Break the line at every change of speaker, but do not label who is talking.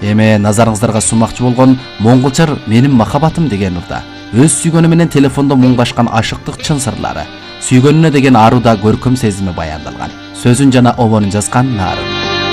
Эми назарыңыздарга сунмакчы болгон Монголчар менин махаббатым деген урда өз сүйгөнү менен телефондо муңгашкан ашыктык чын сырлары, сүйгөнүнө деген аруда көркөм сезими баяндалган. Сөзүн жана обонун жазган Нарын.